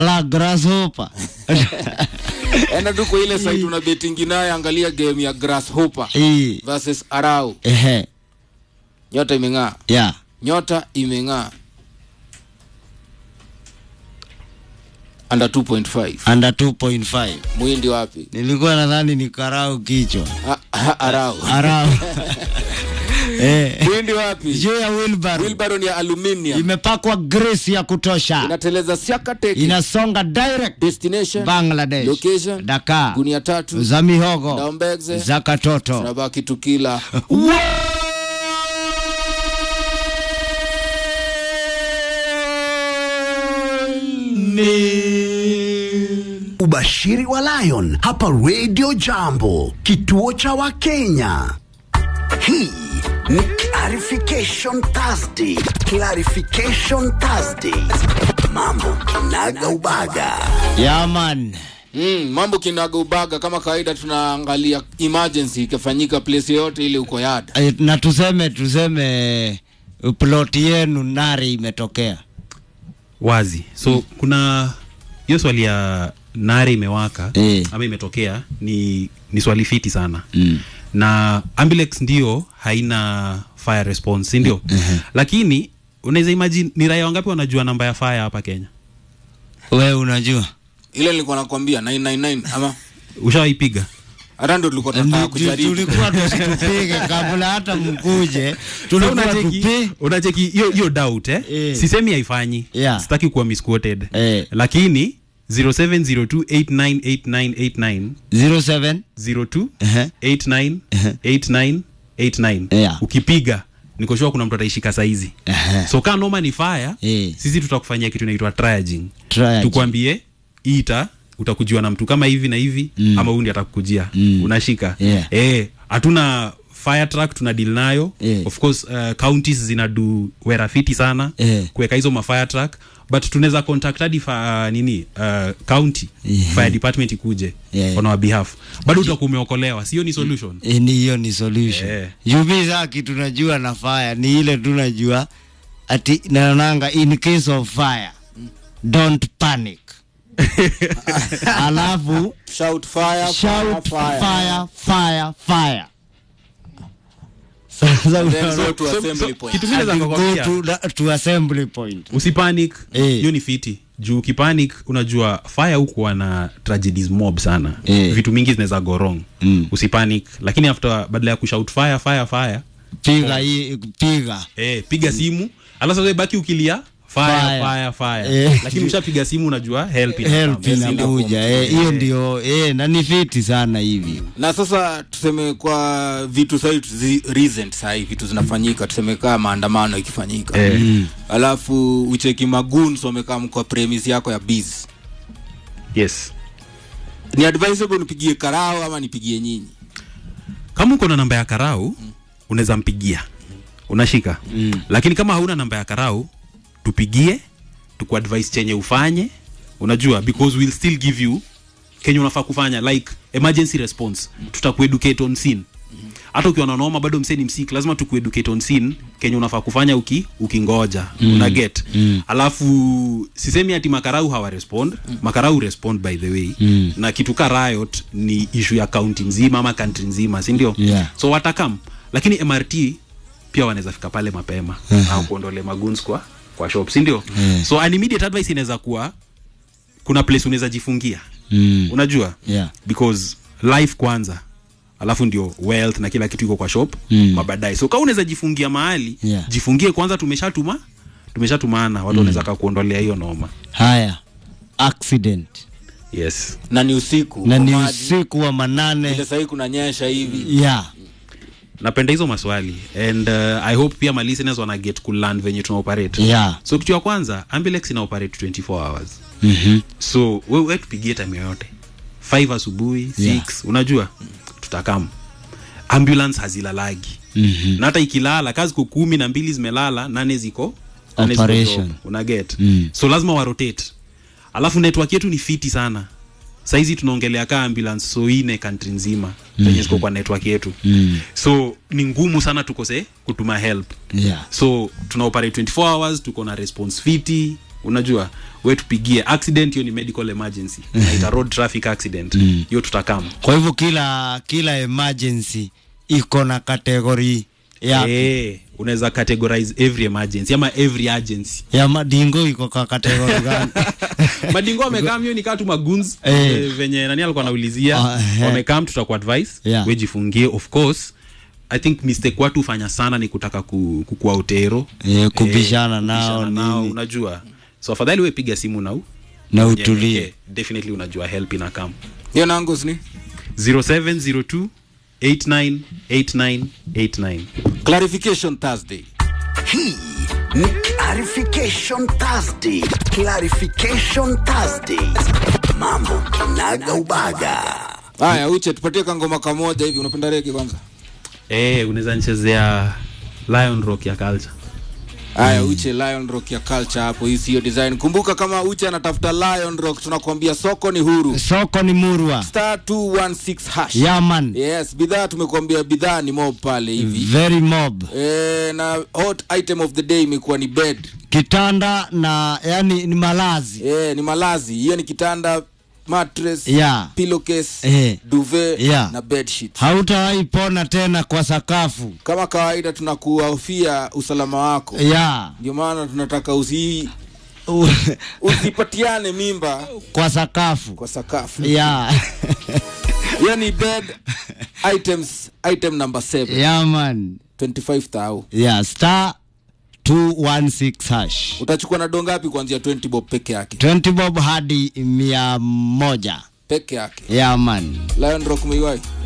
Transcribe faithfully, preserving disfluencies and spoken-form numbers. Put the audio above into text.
la grasshopper. Enda tu kwa ile site una betting nayo, angalia game ya Grasshopper Eh. versus Arau. Ehe. Nyota imeng'aa. Yeah. Nyota imeng'aa. Under two point five. Under two point five. Muhindi wapi? Nilikuwa nadhani ni karau kichwa. Arau. Arau. Eh. Muhindi wapi? Juu ya wheelbarrow. Wheelbarrow ni aluminium. Imepakwa grease ya kutosha. Inateleza siaka teki. Inasonga direct. Destination Bangladesh. Location Dakar. Gunia tatu. Za mihogo. Daombegze. Za katoto. Tunabaki tukila. Ubashiri wa Lion hapa Radio Jambo, kituo cha Wakenya. Hii ni Clarification Thursday. Clarification Thursday. Mambo kinaga ubaga. Yeah man. Mm, mambo kinaga ubaga kama kawaida, tunaangalia emergency ikifanyika place yote ile uko yard. E, na tuseme tuseme plot yenu Nari imetokea wazi. So mm. kuna hiyo swali ya Nari imewaka e. ama imetokea ni ni swali fiti sana. Mm. Na ambulance ndio haina fire response ndio. Mm-hmm. Lakini unaweza imagine ni raia wangapi wanajua namba ya fire hapa Kenya? Wewe unajua? Ile nilikuwa nakwambia nine nine nine ama ushawaipiga? Hata ndo tulikuwa tunataka kujaribu. Tulikuwa tusitupige kabla hata mkuje. Tulikuwa tupi. Unacheki hiyo hiyo doubt eh? E. Sisemi haifanyi. Yeah. Sitaki kuwa misquoted. E. Lakini zero seven zero two eight nine eight nine eight nine zero seven zero two eight nine eight nine eight nine Yeah. Ukipiga niko sure kuna mtu ataishika saizi. Uh-huh. So kama noma ni fire, yeah. Sisi tutakufanyia kitu inaitwa triaging. Triaging. Tukwambie ita utakujiwa na mtu kama hivi na hivi mm. ama huyu ndiye atakukujia. Mm. Unashika. Yeah. Eh, hatuna fire truck tuna deal nayo. Yeah. Of course uh, counties zina do wera fiti sana yeah. kuweka hizo ma fire truck, but tunaweza contact hadi fa, uh, nini uh, county yeah. fire department ikuje yeah. on our behalf. Bado utakuwa umeokolewa, sio ni solution. Eh, ni hiyo ni solution. Yeah. Yubiza kitu tunajua na fire ni ile tunajua ati naonanga in case of fire don't panic. Alafu shout fire, shout fire, fire, fire, fire. Sasa go to assembly point. Kitu mimi naweza kukwambia go to, to assembly point. Usipanic, hiyo e. ni fiti. Juu ukipanic unajua fire huko na tragedies mob sana. E. Vitu mingi zinaweza go wrong. Mm. Usipanic, lakini after badala ya kushout fire fire fire, piga hii piga. Eh, piga mm. simu. Alafu sasa baki ukilia fire fire fire, fire. Eh. Lakini ushapiga simu unajua help ina help inakuja. Eh, hiyo ndio eh na ni fiti sana hivi. Na sasa tuseme kwa vitu sasa recent sasa vitu zinafanyika, tuseme kama maandamano ikifanyika. Eh. Mm. Alafu ucheki magoons wamekaa mko premise yako ya biz. Yes. Ni advisable nipigie Karau ama nipigie nyinyi? Kama uko na namba ya Karau mm. unaweza mpigia. Unashika. Mm. Lakini kama hauna namba ya Karau tupigie, tukuadvise chenye ufanye, unajua, because we'll still give you kenye unafaa kufanya, like emergency response. Tutakueducate on scene. Hata ukiwa na noma bado mseni msiki, lazima tukueducate on scene kenye unafaa kufanya uki ukingoja. Mm. Una get. Mm. Alafu sisemi ati makarau hawa respond, mm. makarau respond by the way. Mm. Na kitu ka riot ni issue ya county nzima ama country nzima, si ndio? Yeah. So watakam, lakini M R T pia wanaweza fika pale mapema uh-huh. au kuondole maguns kwa kwa shop, si ndio? Yeah. So an immediate advice inaweza kuwa kuna place unaweza jifungia. Mm. Unajua? Yeah. Because life kwanza, alafu ndio wealth na kila kitu iko kwa shop mm. mabadai. So kama unaweza jifungia mahali, yeah. jifungie kwanza, tumeshatuma tumeshatumana watu wanaweza mm. kuondolea hiyo noma. Haya. Accident. Yes. Na ni usiku. Na ni usiku wa manane. Ile sasa kunanyesha hivi. Yeah. Napenda hizo maswali and uh, I hope pia my listeners wana get to learn venye tuna operate. Yeah. So kitu ya kwanza, ambulance ina operate twenty-four hours. Mhm. So wewe wewe tupigie time yoyote. five asubuhi, six, yeah. unajua? Tutakam. Ambulance hazilalagi. Mhm. Na hata ikilala kazi kwa kumi na mbili zimelala, nane ziko operation. Una get. Mm. So lazima wa rotate. Alafu network yetu ni fiti sana. Saizi tunaongelea ka ambulance so ine country nzima zenye mm-hmm. ziko kwa network yetu. Mm. So ni ngumu sana tukose kutuma help. Yeah. So tuna operate twenty-four hours, tuko na response fiti, unajua we tupigie. Accident hiyo ni medical emergency na ita road traffic accident hiyo mm. tutakam. Kwa hivyo kila kila emergency iko na category yake. Eh, unaweza categorize every emergency ama every agency. Ya Madingo iko kwa category gani? Madingo wamekam hiyo ni katu magunz eh. e, venye nani alikuwa anaulizia uh, wamekam tutaku advice yeah. we jifungie. Of course I think mistake watu ufanya sana ni kutaka ku, kukua utero eh, kubishana eh, nao nao nini, unajua. So afadhali we piga simu na u na utulie. Yeah, definitely unajua help ina come. Hiyo nangus ni zero seven zero two eight nine eight nine eight nine. Clarification Thursday. Hii ni Clarification Thursday. Clarification Thursday. Mambo kinaga ubaga. Haya, uche tupatie kangoma kamoja hivi. Unapenda reggae kwanza? Eh, unaweza nichezea Lion Rock ya Culture. Haya, uche Lion Rock ya Culture hapo, hii sio design. Kumbuka kama uche anatafuta Lion Rock, tunakwambia soko ni huru. Soko ni murwa. Star two one six hash. Yeah man. Yes, bidhaa tumekwambia bidhaa ni mob pale hivi. Very mob. Eh, na hot item of the day imekuwa ni bed. Kitanda na yani ni malazi. Eh, ni malazi. Hiyo ni kitanda, mattress, yeah. pillowcase, eh. duvet yeah. na bed sheet. Hautawahi pona tena kwa sakafu. Kama kawaida tunakuhofia usalama wako. Yeah. Ndio maana tunataka usi usipatiane mimba kwa sakafu. Kwa sakafu. Yeah. Yani bed items item number seven. Yeah man. twenty-five thousand. Yeah, star two one six hash. Utachukua na donga ngapi kuanzia twenty bob peke yake? twenty bob hadi mia moja peke yake. Yeah man. Lion Rock umeiwahi?